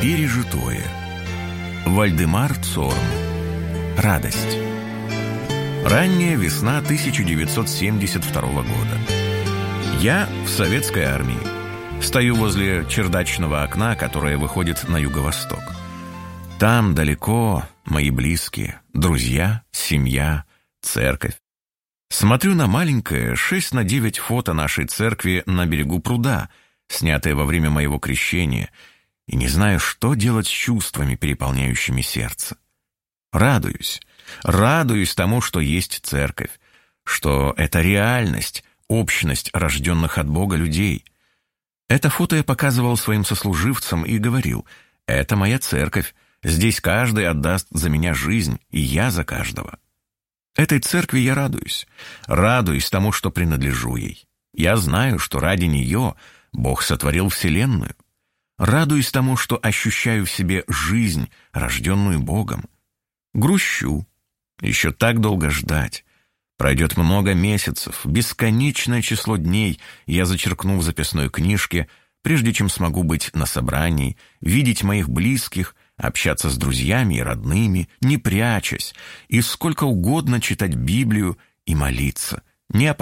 Пережитое. Вальдемар Цорн. Радость. Ранняя весна 1972 года. Я в советской армии. Стою возле чердачного окна, которое выходит на юго-восток. Там далеко мои близкие, друзья, семья, церковь. Смотрю на маленькое 6:9 фото нашей церкви на берегу пруда, снятое во время моего крещения, и не знаю, что делать с чувствами, переполняющими сердце. Радуюсь тому, что есть церковь, что это реальность, общность рожденных от Бога людей. Это фото я показывал своим сослуживцам и говорил: «Это моя церковь, здесь каждый отдаст за меня жизнь, и я за каждого». Этой церкви я радуюсь тому, что принадлежу ей. Я знаю, что ради нее Бог сотворил вселенную. Радуюсь тому, что ощущаю в себе жизнь, рожденную Богом. Грущу. Еще так долго ждать. Пройдет много месяцев, бесконечное число дней я зачеркну в записной книжке, прежде чем смогу быть на собрании, видеть моих близких, общаться с друзьями и родными, не прячась, и сколько угодно читать Библию и молиться, не